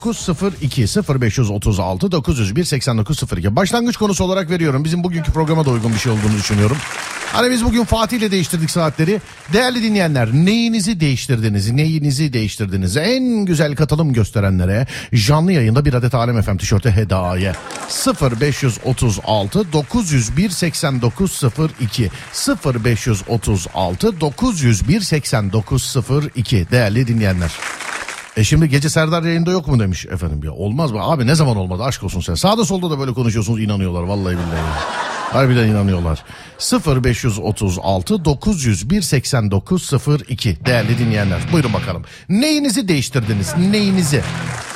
902 0536 901 8902. Başlangıç konusu olarak veriyorum. Bizim bugünkü programa da uygun bir şey olduğunu düşünüyorum. Hani biz bugün Fatih ile değiştirdik saatleri. Değerli dinleyenler, neyinizi değiştirdiniz? En güzel katılım gösterenlere canlı yayında bir adet Alem FM tişörtü hediye. 0536 901 8902 0536 901 8902 değerli dinleyenler. Şimdi gece Serdar yayında yok mu demiş efendim ya. Olmaz mı? Abi ne zaman olmadı, aşk olsun sen. Sağda solda da böyle konuşuyorsunuz, inanıyorlar vallahi billahi. Harbiden inanıyorlar. 0536 901 8902 değerli dinleyenler. Buyurun bakalım. Neyinizi değiştirdiniz? Neyinizi?